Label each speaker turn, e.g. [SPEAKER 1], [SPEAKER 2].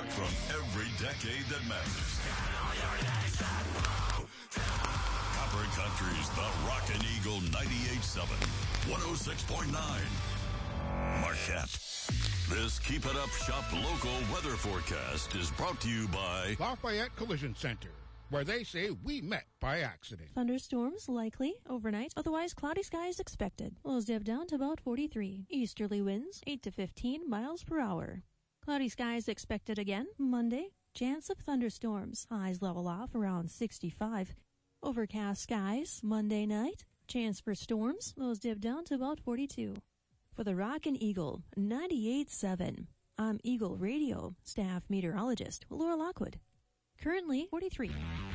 [SPEAKER 1] from every decade that matters. Copper Country's The Rockin' Eagle 98.7, 106.9. Marquette. This Keep It Up Shop local weather forecast is brought to you by
[SPEAKER 2] Lafayette Collision Center, where they say we met by accident.
[SPEAKER 3] Thunderstorms likely overnight, otherwise cloudy skies expected. Lows dip down to about 43. Easterly winds 8 to 15 miles per hour. Cloudy skies expected again Monday. Chance of thunderstorms. Highs level off around 65. Overcast skies Monday night. Chance for storms. Lows dip down to about 42. For the Rockin' Eagle 98.7, I'm Eagle Radio staff meteorologist Laura Lockwood. Currently 43.